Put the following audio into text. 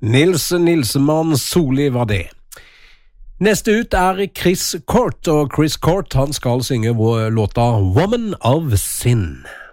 Nilsemann Solli var det. Neste ut Chris Court, og Chris Court han skal synge låta Woman of Sin.